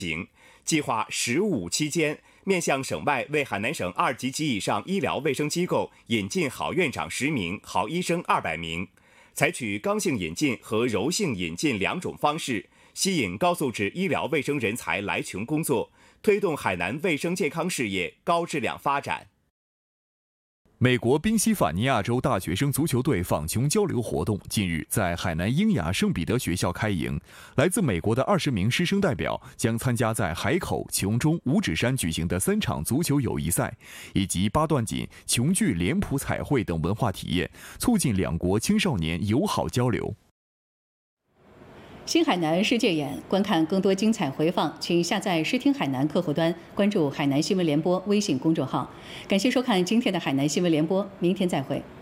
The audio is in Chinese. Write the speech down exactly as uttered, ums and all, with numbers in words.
行。计划十五期间，面向省外为海南省二级及以上医疗卫生机构引进好院长十名、好医生二百名，采取刚性引进和柔性引进两种方式，吸引高素质医疗卫生人才来琼工作，推动海南卫生健康事业高质量发展。 美国宾夕法尼亚州大学生足球队访琼交流活动近日在海南英雅圣彼得学校开营，来自美国的二十名师生代表将参加在海口、琼中、五指山举行的三场足球友谊赛，以及八段锦、琼剧、脸谱彩绘等文化体验，促进两国青少年友好交流。 新海南世界眼，观看更多精彩回放，请下载视听海南客户端，关注海南新闻联播微信公众号。感谢收看今天的海南新闻联播，明天再会。